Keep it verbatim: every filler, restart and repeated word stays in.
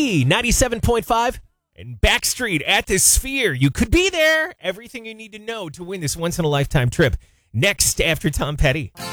B ninety-seven point five and Backstreet at the Sphere. You could be there. Everything you need to know to win this once-in-a-lifetime trip. Next, after Tom Petty.